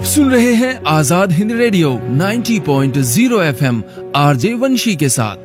आप सुन रहे हैं Azad Hind radio 90.0 FM RJ वंशी के साथ।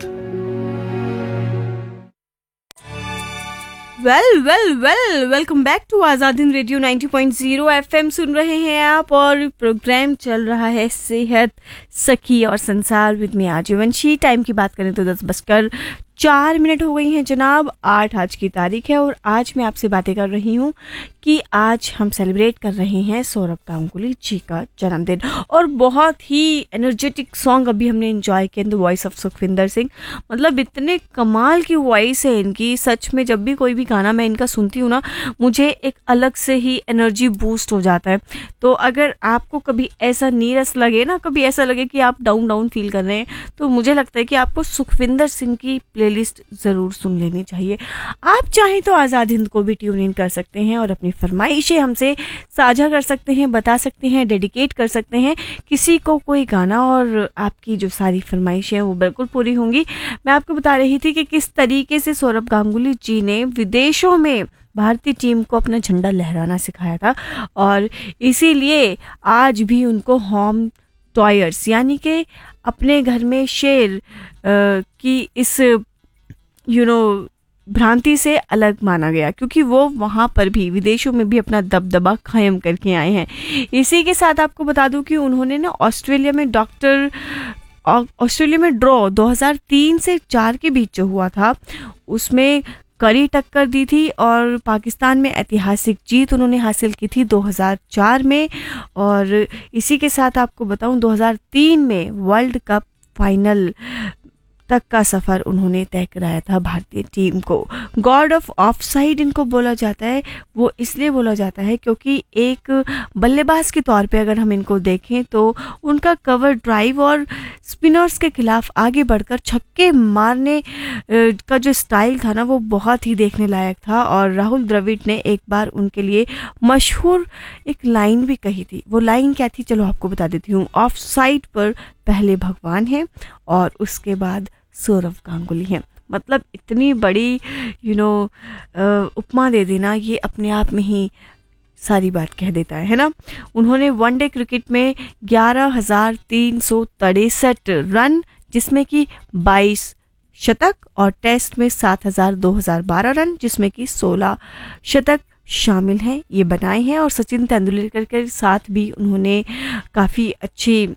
Welcome back to Azad Hind radio 90.0 FM. सुन रहे हैं आप और प्रोग्राम चल रहा है सेहत सखी और संसार विद में आरजे वंशी। टाइम की बात करें तो 10:04 हो गई हैं जनाब। 8 आज की तारीख है और आज मैं आपसे बातें कर रही हूँ कि आज हम सेलिब्रेट कर रहे हैं सौरभ गांगुली जी का जन्मदिन। और बहुत ही एनर्जेटिक सॉन्ग अभी हमने एंजॉय किया, the voice of Sukhvinder Singh. मतलब इतने कमाल की वॉइस है इनकी, सच में जब भी कोई भी गाना मैं इनका सुनती हूँ ना, मुझे एक अलग से ही एनर्जी बूस्ट हो जाता है। तो अगर आपको कभी ऐसा नीरस लगे ना, कभी ऐसा लगे कि आप डाउन फील कर रहे हैं, तो मुझे लगता है कि आपको सुखविंदर सिंह की प्लेलिस्ट ज़रूर सुन लेनी चाहिए। आप चाहें तो आज़ाद हिंद को भी ट्यून इन कर सकते हैं और अपनी फरमाइशें हमसे साझा कर सकते हैं, बता सकते हैं, डेडिकेट कर सकते हैं किसी को कोई गाना, और आपकी जो सारी फरमाइशें हैं वो बिल्कुल पूरी होंगी। मैं आपको बता रही थी कि किस तरीके से सौरभ गांगुली जी ने विदेशों में भारतीय टीम को अपना झंडा लहराना सिखाया था, और इसीलिए आज भी उनको होम टॉयर्स यानी कि अपने घर में शेर की इस भ्रांति से अलग माना गया, क्योंकि वो वहाँ पर भी विदेशों में भी अपना दबदबा कायम करके आए हैं। इसी के साथ आपको बता दूं कि उन्होंने ना ऑस्ट्रेलिया में ड्रॉ 2003 से 4 के बीच जो हुआ था उसमें कड़ी टक्कर दी थी, और पाकिस्तान में ऐतिहासिक जीत उन्होंने हासिल की थी 2004 में। और इसी के साथ आपको बताऊं 2003 में वर्ल्ड कप फाइनल तक का सफ़र उन्होंने तय कराया था भारतीय टीम को। गॉड ऑफ ऑफ साइड इनको बोला जाता है। वो इसलिए बोला जाता है क्योंकि एक बल्लेबाज के तौर पे अगर हम इनको देखें तो उनका कवर ड्राइव और स्पिनर्स के खिलाफ आगे बढ़कर छक्के मारने का जो स्टाइल था ना, वो बहुत ही देखने लायक था। और राहुल द्रविड़ ने एक बार उनके लिए मशहूर एक लाइन भी कही थी। वो लाइन क्या थी, चलो आपको बता देती हूँ। ऑफ साइड पर पहले भगवान है और उसके बाद सौरभ गांगुली हैं। मतलब इतनी बड़ी उपमा दे देना, ये अपने आप में ही सारी बात कह देता है ना। उन्होंने वनडे क्रिकेट में 11,363 रन, जिसमें कि 22 शतक, और टेस्ट में 7,212 रन, जिसमें कि 16 शतक शामिल हैं, ये बनाए हैं। और सचिन तेंदुलकर के साथ भी उन्होंने काफ़ी अच्छी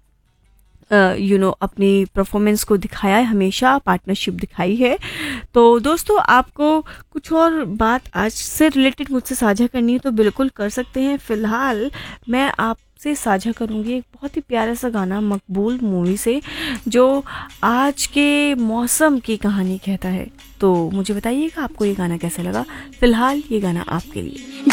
अपनी परफॉर्मेंस को दिखाया है, हमेशा पार्टनरशिप दिखाई है। तो दोस्तों, आपको कुछ और बात आज से रिलेटेड मुझसे साझा करनी है तो बिल्कुल कर सकते हैं। फ़िलहाल मैं आपसे साझा करूंगी एक बहुत ही प्यारा सा गाना मकबूल मूवी से, जो आज के मौसम की कहानी कहता है। तो मुझे बताइएगा आपको ये गाना कैसा लगा। फ़िलहाल ये गाना आपके लिए।